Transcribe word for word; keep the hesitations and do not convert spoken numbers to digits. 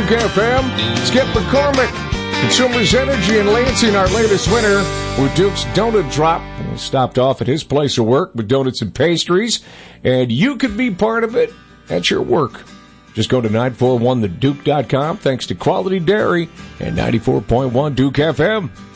Duke F M. Skip McCormick, Consumers Energy in Lansing, our latest winner with Duke's Donut Drop. And we stopped off at his place of work with donuts and pastries, and you could be part of it at your work. Just go to nine four one the duke dot com. Thanks to Quality Dairy and ninety-four point one Duke F M.